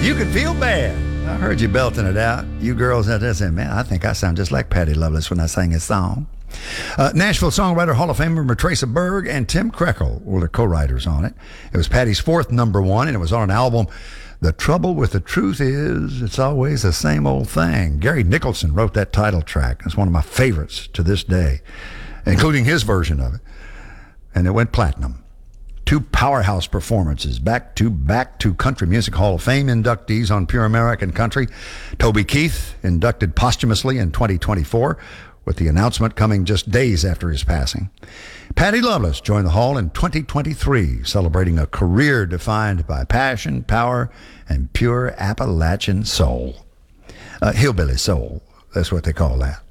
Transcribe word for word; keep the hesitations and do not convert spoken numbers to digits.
You Can Feel Bad. I heard you belting it out. You girls out there saying, man, I think I sound just like Patty Loveless when I sang his song. Uh, Nashville Songwriter Hall of Famer Matraca Berg and Tim Krekel were the co-writers on it. It was Patty's fourth number one, and it was on an album, The Trouble with the Truth Is, It's Always the Same Old Thing. Gary Nicholson wrote that title track. It's one of my favorites to this day, including his version of it. And it went platinum. Two powerhouse performances, back to back to Country Music Hall of Fame inductees on Pure American Country. Toby Keith, inducted posthumously in twenty twenty-four, with the announcement coming just days after his passing. Patty Loveless joined the Hall in twenty twenty-three, celebrating a career defined by passion, power, and pure Appalachian soul. Uh, hillbilly soul, that's what they call that.